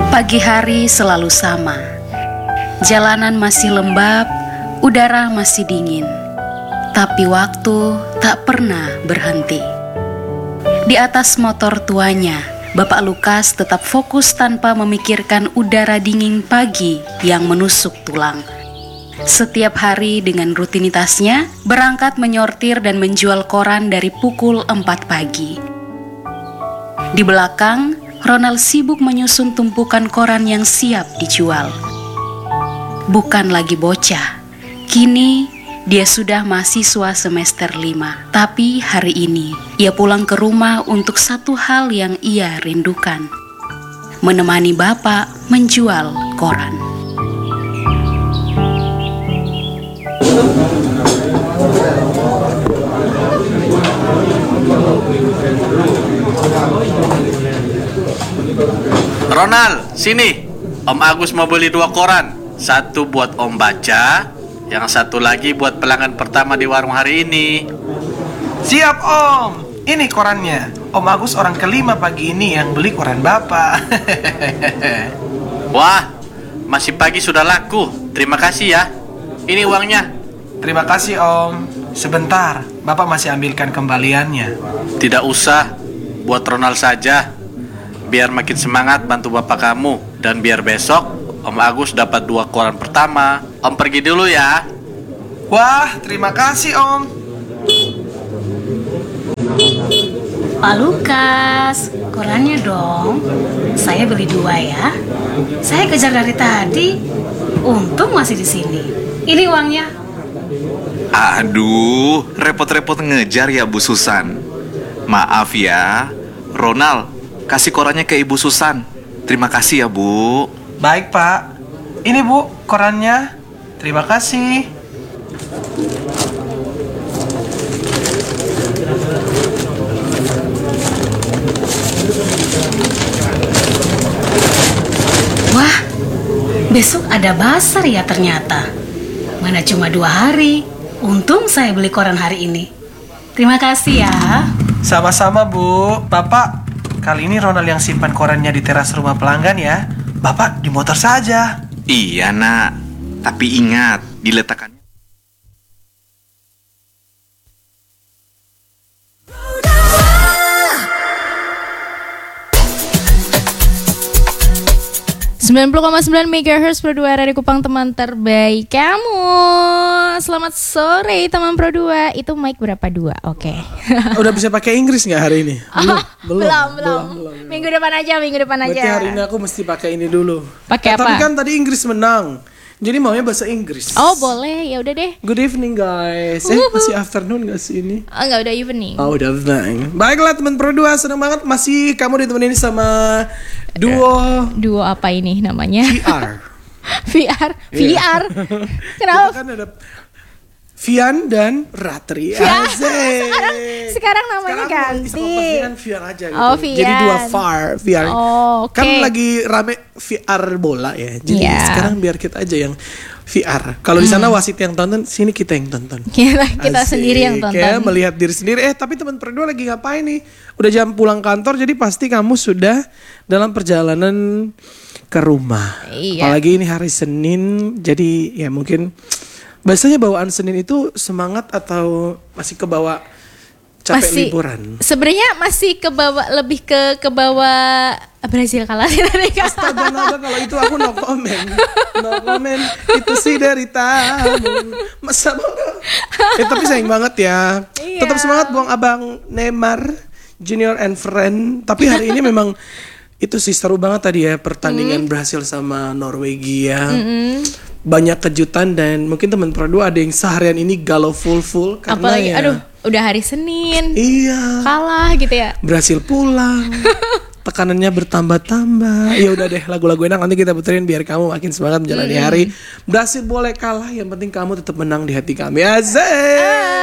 Pagi hari selalu sama. Jalanan masih lembab, udara masih dingin. Tapi waktu tak pernah berhenti. Di atas motor tuanya, Bapak Lukas tetap fokus tanpa memikirkan udara dingin pagi yang menusuk tulang. Setiap hari dengan rutinitasnya, berangkat menyortir dan menjual koran dari pukul 4 pagi. Di belakang, Ronald sibuk menyusun tumpukan koran yang siap dijual. Bukan lagi bocah, kini dia sudah mahasiswa semester 5. Tapi hari ini, ia pulang ke rumah untuk satu hal yang ia rindukan: menemani bapak menjual koran. Ronald, sini. Om Agus mau beli 2 koran. Satu buat Om baca, yang satu lagi buat pelanggan pertama di warung hari ini. Siap Om, ini korannya. Om Agus orang kelima pagi ini yang beli koran Bapak. Wah, masih pagi sudah laku. Terima kasih ya. Ini uangnya. Terima kasih Om. Sebentar, Bapak masih ambilkan kembaliannya. Tidak usah, buat Ronald saja. Biar makin semangat bantu bapak kamu. Dan biar besok Om Agus dapat 2 koran pertama. Om pergi dulu ya. Wah, terima kasih Om. Pak Lukas, korannya dong. Saya beli 2 ya. Saya kejar dari tadi. Untung masih di sini. Ini uangnya. Aduh, repot-repot ngejar ya Bu Susan. Maaf ya, Ronald, kasih korannya ke Ibu Susan. Terima kasih ya Bu. Baik Pak. Ini Bu, korannya. Terima kasih. Wah, besok ada basar ya ternyata. Mana cuma 2 hari. Untung saya beli koran hari ini. Terima kasih ya. Sama-sama Bu. Bapak, kali ini Ronald yang simpan korannya di teras rumah pelanggan ya. Bapak di motor saja. Iya nak, tapi ingat diletakkannya. ...90,9 MHz Pro 2 dari Kupang, teman terbaik kamu. Selamat sore teman Pro 2. Itu mic berapa 2? Oke. Udah bisa pakai Inggris nggak hari ini? Belum. Minggu depan aja. Berarti hari ini aku mesti pakai ini dulu. Pakai apa? Tapi kan tadi Inggris menang. Jadi maunya bahasa Inggris. Oh boleh, ya udah deh. Good evening guys. Masih afternoon gak sih ini? Oh enggak, udah evening. Oh udah evening. Baiklah teman Pro 2, senang banget masih kamu ditemenin sama duo apa ini namanya? VR. VR. Kenapa? Kita kan ada Vian dan Ratri. Sekarang namanya ganti. Sekarang VR aja gitu. Oh, Vian. Jadi 2 VR. Oh, Kan okay. lagi rame VR bola ya. Jadi Yeah. sekarang biar kita aja yang VR. Kalau di sana wasit yang tonton, sini kita yang tonton. Kita sendiri yang tonton. Kayak melihat diri sendiri. Tapi teman berdua lagi ngapain nih? Udah jam pulang kantor, jadi pasti kamu sudah dalam perjalanan ke rumah. Iya. Apalagi ini hari Senin, jadi ya mungkin biasanya bawaan Senin itu semangat atau masih kebawa capek liburan? Sebenarnya masih lebih ke bawah Brazil kalah tadi. Astaga naga, kalau itu aku no comment. Itu sih dari tamu. Masa bangga. Tapi sayang banget ya. Iya. Tetap semangat buang abang Neymar Junior and friend. Tapi hari ini memang itu sih seru banget tadi ya pertandingan Brasil sama Norwegia. Banyak kejutan dan mungkin teman Pro 2 ada yang seharian ini galau full karena apalagi ya, udah hari Senin. Iya. Kalah gitu ya. Brasil pulang. Tekanannya bertambah-tambah. Ya udah deh, lagu-lagu enak nanti kita puterin biar kamu makin semangat menjalani hari. Brasil boleh kalah, yang penting kamu tetap menang di hati kami. Asik.